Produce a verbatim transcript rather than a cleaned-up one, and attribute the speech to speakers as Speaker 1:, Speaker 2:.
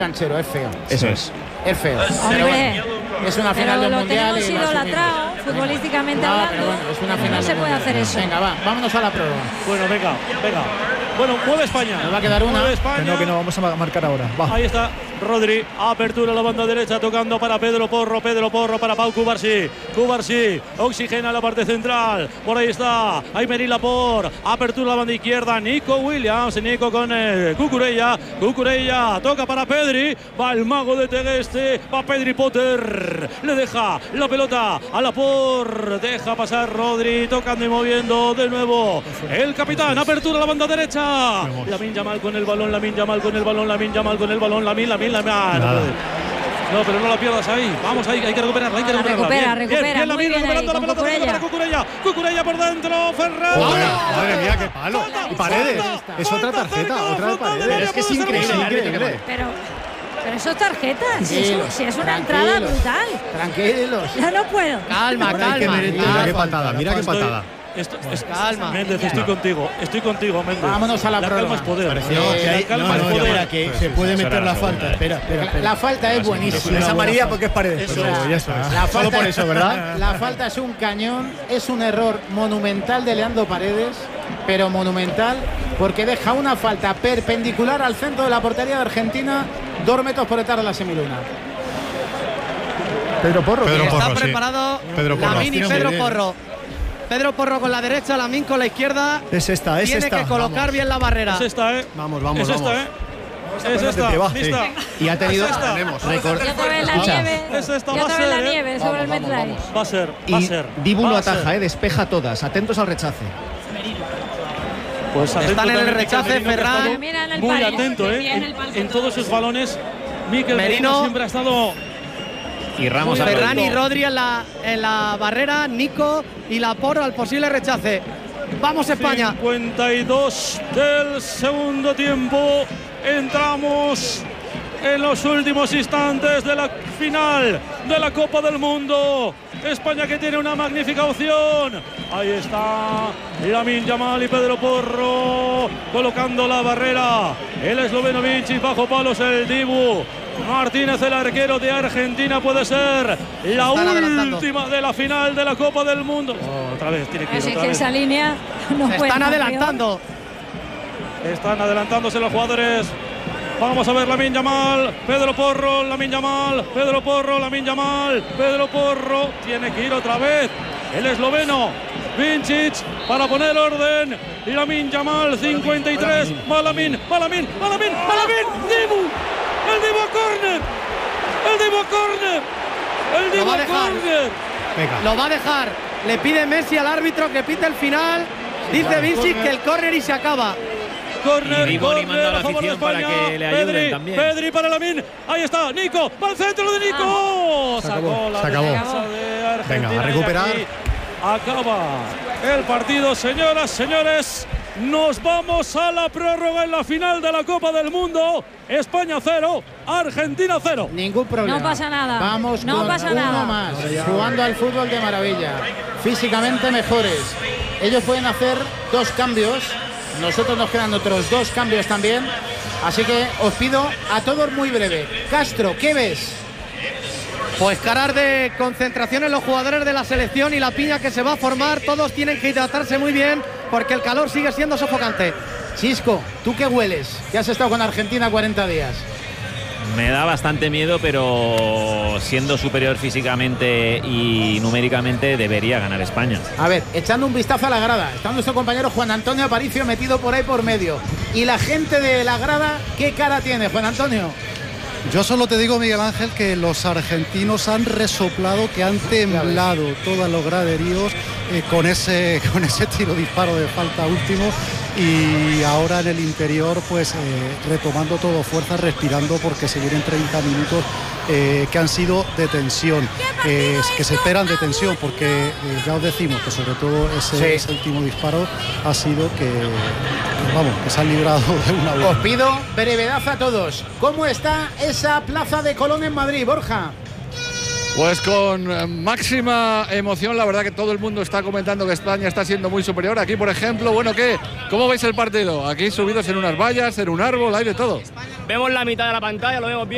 Speaker 1: canchero, es feo.
Speaker 2: Eso es.
Speaker 1: Es feo.
Speaker 3: Hombre,
Speaker 1: es una final del
Speaker 3: lo
Speaker 1: mundial.
Speaker 3: tenemos
Speaker 1: y lo
Speaker 3: idolatrado,
Speaker 1: asumimos.
Speaker 3: futbolísticamente
Speaker 1: No,
Speaker 3: hablando.
Speaker 1: pero bueno, es una final
Speaker 3: no se
Speaker 1: del
Speaker 3: puede
Speaker 1: mundial.
Speaker 3: hacer eso.
Speaker 1: Venga, va, vámonos a la prórroga.
Speaker 4: Bueno, venga, venga. Bueno, mueve España.
Speaker 1: Nos va a quedar una.
Speaker 4: Mueve España.
Speaker 2: Que no, que no, vamos a marcar ahora. Va.
Speaker 4: Ahí está Rodri, apertura a la banda derecha, tocando para Pedro Porro, Pedro Porro para Pau Cubarsí, Cubarsí, oxigena la parte central, por ahí está, Aymeri Laporte, apertura a la banda izquierda, Nico Williams, Nico con eh, Cucurella, Cucurella, toca para Pedri, va el mago de Tegueste, va Pedri Potter, le deja la pelota a Laporte, deja pasar Rodri, tocando y moviendo de nuevo, el capitán, apertura a la banda derecha, Lamine Yamal con el balón, Lamine Yamal con el balón, Lamine Yamal con el balón, Lamine, Lamine, Lamine, ah, no, no, pero no la pierdas ahí, vamos ahí, hay que recuperarla, hay que recuperarla.
Speaker 3: Recupera,
Speaker 4: bien,
Speaker 3: recupera,
Speaker 4: bien, bien,
Speaker 3: muy
Speaker 4: Lamine
Speaker 3: bien
Speaker 4: recuperando
Speaker 3: ahí,
Speaker 4: la pelota,
Speaker 3: con
Speaker 4: pelota para Cucurella, Cucurella por dentro, Ferran.
Speaker 2: Joder, madre mía, qué palo.
Speaker 4: Falta,
Speaker 2: Y Paredes,
Speaker 4: falta,
Speaker 2: es otra
Speaker 4: falta,
Speaker 2: tarjeta,
Speaker 4: cerca,
Speaker 2: otra de
Speaker 4: falta,
Speaker 2: Paredes.
Speaker 4: debería
Speaker 2: Es que es
Speaker 4: poder ser
Speaker 2: increíble,
Speaker 4: gol.
Speaker 2: increíble.
Speaker 3: Pero, pero eso es tarjeta, si,
Speaker 1: Tranquilos,
Speaker 3: eso- si es una
Speaker 1: tranquilos.
Speaker 3: entrada brutal.
Speaker 1: Tranquilos.
Speaker 3: Ya no puedo.
Speaker 5: Calma,
Speaker 1: Ahora hay que
Speaker 5: calma.
Speaker 1: merecer.
Speaker 2: Mira qué patada, mira qué
Speaker 4: Estoy-
Speaker 2: patada.
Speaker 4: esto- es-
Speaker 5: calma.
Speaker 4: Méndez, estoy contigo, estoy contigo, Méndez.
Speaker 1: Vámonos a la
Speaker 4: calma
Speaker 1: prórroga.
Speaker 4: es poder.
Speaker 2: Parecía
Speaker 4: No,
Speaker 2: que
Speaker 4: la
Speaker 2: hay-
Speaker 4: calma
Speaker 2: no,
Speaker 4: es
Speaker 2: no,
Speaker 4: poder.
Speaker 2: espera, que se puede meter la falta. Espera, espera, espera.
Speaker 1: La falta es buenísima.
Speaker 2: Es amarilla porque es Paredes.
Speaker 4: Eso
Speaker 2: Pero
Speaker 4: es.
Speaker 2: ya está.
Speaker 1: La
Speaker 2: Solo
Speaker 1: falta-
Speaker 2: por eso, ¿verdad?
Speaker 1: La falta es un cañón, es un error monumental de Leandro Paredes, pero monumental, porque deja una falta perpendicular al centro de la portería de Argentina, dos metros por detrás de la semiluna.
Speaker 2: Pedro Porro.
Speaker 6: Pedro
Speaker 5: Está
Speaker 6: Porro, sí.
Speaker 5: preparado
Speaker 6: Pedro Porro.
Speaker 5: Lamine y
Speaker 2: Muy
Speaker 5: Pedro
Speaker 2: bien.
Speaker 5: Porro. Pedro Porro con la derecha, Lamine con la izquierda.
Speaker 2: Es esta, es
Speaker 5: Tiene
Speaker 2: esta.
Speaker 5: que colocar
Speaker 2: Vamos.
Speaker 5: bien la barrera.
Speaker 4: Es esta, ¿eh?
Speaker 2: Vamos, vamos,
Speaker 4: Es esta,
Speaker 2: vamos.
Speaker 4: ¿eh? Es esta,
Speaker 2: Te va,
Speaker 4: lista.
Speaker 2: Y ha tenido.
Speaker 4: Es esta.
Speaker 2: Tenemos. Record-
Speaker 3: Ya te ves la
Speaker 2: Escucha.
Speaker 3: nieve.
Speaker 4: Es esta,
Speaker 3: Ya
Speaker 4: va
Speaker 3: te
Speaker 4: a
Speaker 3: ves la
Speaker 4: ser, ¿eh?
Speaker 3: nieve sobre el
Speaker 2: Vamos,
Speaker 3: Metlife.
Speaker 2: vamos,
Speaker 4: Va a ser, va a
Speaker 2: Y
Speaker 4: ser.
Speaker 2: Dibu
Speaker 4: va
Speaker 2: lo
Speaker 4: a ser.
Speaker 2: ataja, eh, despeja todas. Atentos al rechace.
Speaker 4: Pues atento
Speaker 5: Están en el
Speaker 4: también
Speaker 5: rechace,
Speaker 4: Mikel Merino, que ha
Speaker 5: Ferran.
Speaker 4: estado
Speaker 3: Mira en el
Speaker 4: muy
Speaker 3: palo.
Speaker 4: atento,
Speaker 3: Bien
Speaker 4: ¿eh?
Speaker 3: en
Speaker 4: En,
Speaker 3: el palo.
Speaker 4: en todos sus balones. Mikel Merino
Speaker 5: Merino.
Speaker 4: siempre ha estado.
Speaker 2: Y Ramos
Speaker 4: Muy
Speaker 5: Ferran y
Speaker 4: atento.
Speaker 5: Rodri en la, en la barrera, Nico y Laporte al posible rechace. Vamos España.
Speaker 4: cincuenta y dos del segundo tiempo. Entramos en los últimos instantes de la final de la Copa del Mundo. España que tiene una magnífica opción. Ahí está Lamine Yamal y Pedro Porro colocando la barrera. El esloveno Vincic bajo palos, el Dibu. Martínez, el arquero de Argentina, puede ser la
Speaker 5: Están adelantando.
Speaker 4: última de la final de la Copa del Mundo. Oh, otra vez, tiene que ir
Speaker 3: Así
Speaker 4: otra
Speaker 3: que
Speaker 4: vez.
Speaker 3: esa línea no
Speaker 5: Se
Speaker 3: puede
Speaker 5: están
Speaker 3: estar peor.
Speaker 5: adelantando.
Speaker 4: Están adelantándose los jugadores. Vamos a ver Lamine Yamal, Pedro Porro, Lamine Yamal, Pedro Porro, Lamine Yamal, Pedro Porro. Tiene que ir otra vez el esloveno Vincic para poner orden. Lamine Yamal, cincuenta y tres. Malamín, Malamín, Malamín, Malamín. Dibu, el Dibu a córner, el Dibu a córner, el
Speaker 5: Lo
Speaker 4: Dibu
Speaker 5: va a
Speaker 4: a
Speaker 5: dejar.
Speaker 4: córner.
Speaker 2: Venga.
Speaker 5: Lo va a dejar. Le pide Messi al árbitro que pite el final. Dice Vincic que el córner y se acaba.
Speaker 4: Córner,
Speaker 7: Y Dibu
Speaker 4: córner
Speaker 7: animando a la
Speaker 4: a favor de
Speaker 7: afición para
Speaker 4: España.
Speaker 7: que le ayuden
Speaker 4: Pedri,
Speaker 7: también.
Speaker 4: Pedri para Lamine. Ahí está, Nico. Va al centro de Nico.
Speaker 2: Se
Speaker 4: Sacó
Speaker 2: acabó,
Speaker 4: la
Speaker 2: se acabó.
Speaker 4: defensa de Argentina.
Speaker 2: Venga, a
Speaker 4: y
Speaker 2: recuperar.
Speaker 4: aquí acaba el partido, señoras, señores. Nos vamos a la prórroga en la final de la Copa del Mundo. España cero, Argentina cero.
Speaker 1: Ningún problema.
Speaker 3: No pasa nada.
Speaker 1: Vamos
Speaker 3: No
Speaker 1: con
Speaker 3: pasa
Speaker 1: uno
Speaker 3: nada.
Speaker 1: más, jugando al fútbol de maravilla. Físicamente mejores. Ellos pueden hacer dos cambios. Nosotros nos quedan otros dos cambios también. Así que os pido a todos muy breve. Castro, ¿qué ves?
Speaker 5: Pues caras de concentración en los jugadores de la selección y la piña que se va a formar. Todos tienen que hidratarse muy bien porque el calor sigue siendo sofocante.
Speaker 1: Chisco, ¿tú qué hueles? Que has estado con Argentina cuarenta días.
Speaker 7: Me da bastante miedo, pero siendo superior físicamente y numéricamente debería ganar España.
Speaker 1: A ver, echando un vistazo a la grada. Está nuestro compañero Juan Antonio Aparicio metido por ahí por medio. Y la gente de la grada, ¿qué cara tiene, Juan Antonio?
Speaker 8: Yo solo te digo, Miguel Ángel, que los argentinos han resoplado, que han temblado todos los graderíos eh, con ese con ese tiro disparo de falta último, y ahora en el interior pues eh, retomando todo fuerza, respirando, porque se vienen treinta minutos eh, que han sido de tensión, eh, que se esperan de tensión, porque eh, ya os decimos que sobre todo ese,
Speaker 1: Sí.
Speaker 8: ese último disparo ha sido que, que, vamos, que se han librado de una
Speaker 1: Os
Speaker 8: buena.
Speaker 1: pido brevedad a todos. ¿Cómo está esa Plaza de Colón en Madrid, Borja?
Speaker 9: Pues con eh, máxima emoción, la verdad que todo el mundo está comentando que España está siendo muy superior. Aquí, por ejemplo, bueno, ¿qué? ¿Cómo veis el partido? Aquí subidos en unas vallas, en un árbol, hay de todo.
Speaker 10: Vemos la mitad de la pantalla, lo vemos bien.